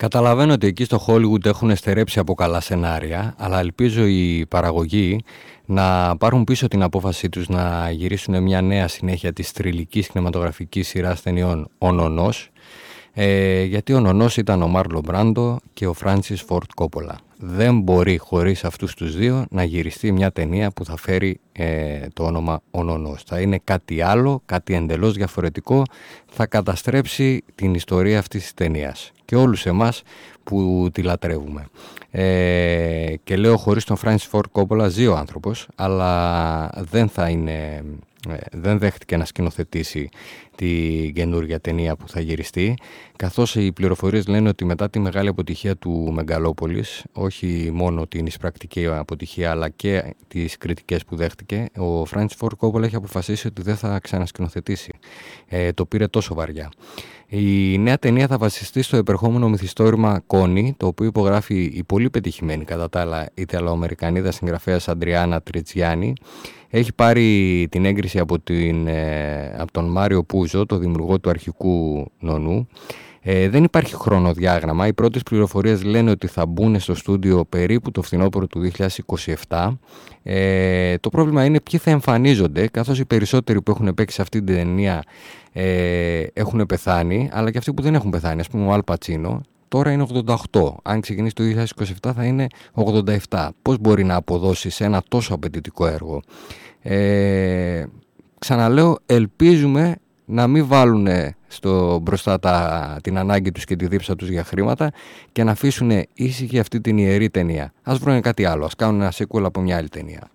Καταλαβαίνω ότι εκεί στο Hollywood έχουν στερέψει από καλά σενάρια, αλλά ελπίζω οι παραγωγοί να πάρουν πίσω την απόφασή τους να γυρίσουν μια νέα συνέχεια της θρυλικής κινηματογραφικής σειράς ταινιών «Ο Νονός», γιατί ο Νονός ήταν ο Μάρλον Μπράντο και ο Φράνσις Φόρτ Κόπολα. Δεν μπορεί χωρίς αυτούς τους δύο να γυριστεί μια ταινία που θα φέρει το όνομα «Ο Νονός». Θα είναι κάτι άλλο, κάτι εντελώς διαφορετικό, θα καταστρέψει την ιστορία αυτής της ταινίας και όλους εμάς που τη λατρεύουμε. Και λέω χωρίς τον Φράνσις Φόρτ Κόπολα ζει ο άνθρωπος, αλλά δεν δέχτηκε να σκηνοθετήσει την καινούργια ταινία που θα γυριστεί, καθώς οι πληροφορίες λένε ότι μετά τη μεγάλη αποτυχία του Μεγαλόπολης, όχι μόνο την εισπρακτική αποτυχία αλλά και τις κριτικές που δέχτηκε, ο Φράνσις Φόρτ Κόπολα έχει αποφασίσει ότι δεν θα ξανασκηνοθετήσει. Το πήρε τόσο βαριά. Η νέα ταινία θα βασιστεί στο επερχόμενο μυθιστόρημα Κόνι, το οποίο υπογράφει η πολύ πετυχημένη κατά τα άλλα Ιταλοαμερικανίδα συγγραφέας Αντριάννα Τριτσιάνι. Έχει πάρει την έγκριση από τον Μάριο Πούζο, το δημιουργό του αρχικού Νονού. Δεν υπάρχει χρονοδιάγραμμα. Οι πρώτες πληροφορίες λένε ότι θα μπουν στο στούντιο περίπου το φθινόπωρο του 2027. Το πρόβλημα είναι ποιοι θα εμφανίζονται, καθώς οι περισσότεροι που έχουν παίξει σε αυτή την ταινία έχουν πεθάνει, αλλά και αυτοί που δεν έχουν πεθάνει, ας πούμε ο Αλ Πατσίνο. Τώρα είναι 88. Αν ξεκινήσει το 2027 θα είναι 87. Πώς μπορεί να αποδώσει σε ένα τόσο απαιτητικό έργο? Ξαναλέω, ελπίζουμε να μην βάλουν μπροστά την ανάγκη τους και τη δίψα τους για χρήματα και να αφήσουν ήσυχη αυτή την ιερή ταινία. Ας βρουν κάτι άλλο, ας κάνουν ένα sequel από μια άλλη ταινία.